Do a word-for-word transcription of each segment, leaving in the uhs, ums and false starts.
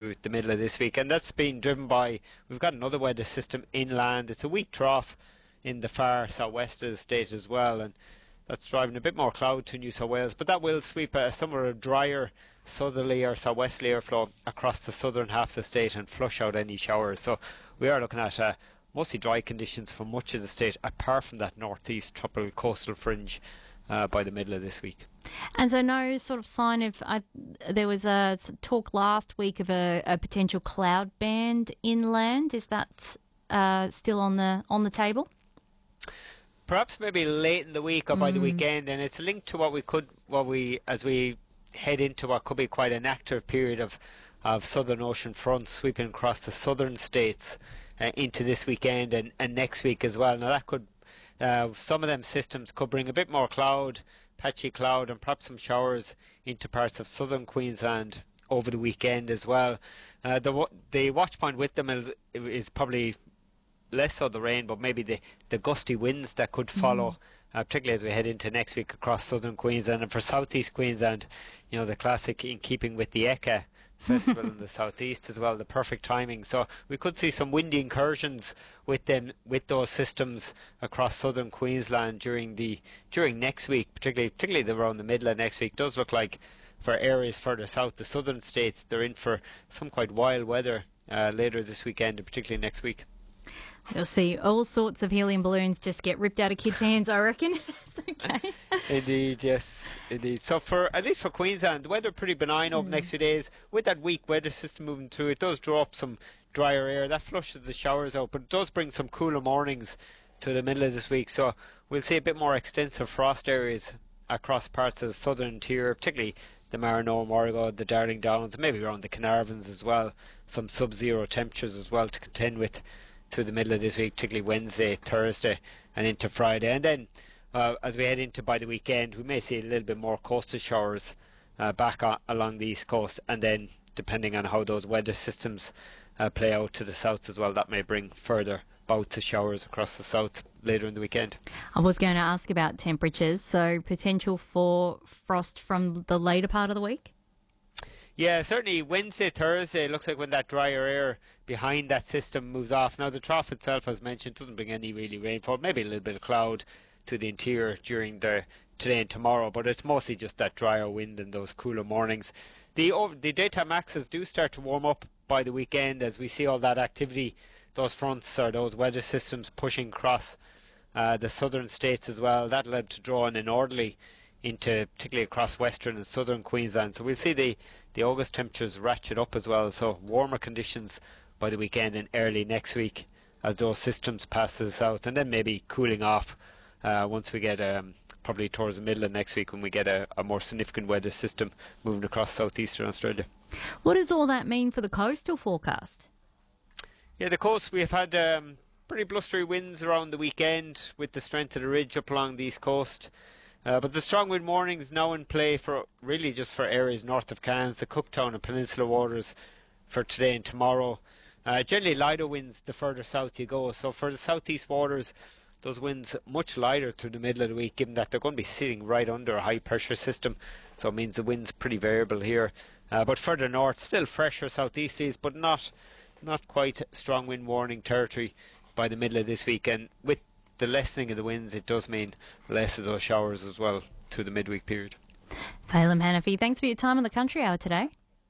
through the middle of this week, and that's been driven by, we've got another weather system inland. It's a weak trough in the far southwest of the state as well, and that's driving a bit more cloud to New South Wales, but that will sweep a somewhat a drier southerly or southwesterly airflow across the southern half of the state and flush out any showers. So we are looking at uh, mostly dry conditions for much of the state, apart from that northeast tropical coastal fringe uh, by the middle of this week. And so no sort of sign of, uh, there was a talk last week of a, a potential cloud band inland. Is that uh, still on the on the table? Perhaps maybe late in the week or by mm. the weekend, and it's linked to what we could, what we, as we head into what could be quite an active period of, of southern ocean fronts sweeping across the southern states uh, into this weekend and, and next week as well. Now that could, uh, some of them systems could bring a bit more cloud, patchy cloud, and perhaps some showers into parts of southern Queensland over the weekend as well. Uh, the the watch point with them is, is probably less so the rain, but maybe the, the gusty winds that could follow, mm. uh, particularly as we head into next week across southern Queensland. And for southeast Queensland, you know, the classic, in keeping with the Eka festival in the southeast as well, the perfect timing. So we could see some windy incursions with them, with those systems across southern Queensland during the during next week, particularly particularly around the middle of next week. It does look like for areas further south, the southern states, they're in for some quite wild weather uh, later this weekend and particularly next week. You'll see all sorts of helium balloons just get ripped out of kids' hands, I reckon, is the case. Indeed, yes, indeed. So for, at least for Queensland, the weather pretty benign over mm. the next few days. With that weak weather system moving through, it does draw up some drier air. That flushes the showers out, but it does bring some cooler mornings to the middle of this week. So we'll see a bit more extensive frost areas across parts of the southern interior, particularly the Maranoa, Morrigo, the Darling Downs, maybe around the Carnarvons as well. Some sub-zero temperatures as well to contend with to the middle of this week, particularly Wednesday, Thursday and into Friday. And then uh, as we head into by the weekend, we may see a little bit more coastal showers uh, back on, along the east coast, and then depending on how those weather systems uh, play out to the south as well, that may bring further bouts of showers across the south later in the weekend. I was going to ask about temperatures, so potential for frost from the later part of the week? Yeah, certainly Wednesday, Thursday, it looks like when that drier air behind that system moves off. Now the trough itself, as mentioned, doesn't bring any really rainfall, maybe a little bit of cloud to the interior during the today and tomorrow, but it's mostly just that drier wind and those cooler mornings. The over, the daytime maxes do start to warm up by the weekend as we see all that activity, those fronts or those weather systems pushing across uh, the southern states as well. That led to draw in a northerly into particularly across western and southern Queensland. So we'll see the, the August temperatures ratchet up as well. So warmer conditions by the weekend and early next week as those systems pass to the south, and then maybe cooling off uh, once we get um, probably towards the middle of next week when we get a, a more significant weather system moving across southeastern Australia. What does all that mean for the coastal forecast? Yeah, the coast, we have had um, pretty blustery winds around the weekend with the strength of the ridge up along the east coast. Uh, but the strong wind warnings now in play for really just for areas north of Cairns, the Cooktown and Peninsula waters for today and tomorrow. Uh, generally lighter winds the further south you go. So for the southeast waters, those winds much lighter through the middle of the week, given that they're going to be sitting right under a high pressure system. So it means the wind's pretty variable here. Uh, but further north, still fresher southeasties, but not not quite strong wind warning territory by the middle of this week. And with the lessening of the winds, it does mean less of those showers as well through the midweek period. Phelim Hanafi, thanks for your time on the Country Hour today.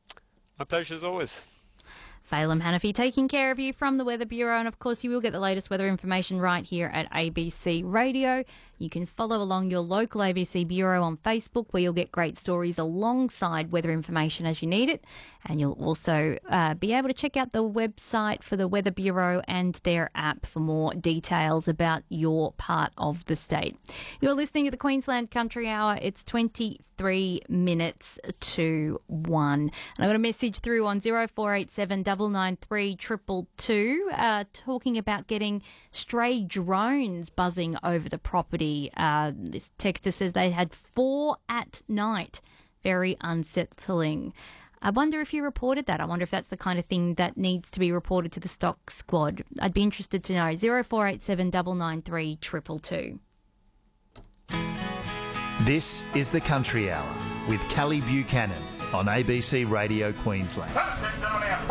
My pleasure as always. Phelim Hanafi taking care of you from the Weather Bureau, and of course you will get the latest weather information right here at A B C Radio. You can follow along your local A B C Bureau on Facebook, where you'll get great stories alongside weather information as you need it. And you'll also uh, be able to check out the website for the Weather Bureau and their app for more details about your part of the state. You're listening to the Queensland Country Hour. It's twenty-three minutes to one. And I got a message through on zero four eight seven nine nine three two two two uh, talking about getting stray drones buzzing over the property. Uh, this texter says they had four at night. Very unsettling. I wonder if you reported that. I wonder if that's the kind of thing that needs to be reported to the stock squad. I'd be interested to know. zero four eight seven nine nine three two two two. This is the Country Hour with Kelly Buchanan on A B C Radio Queensland.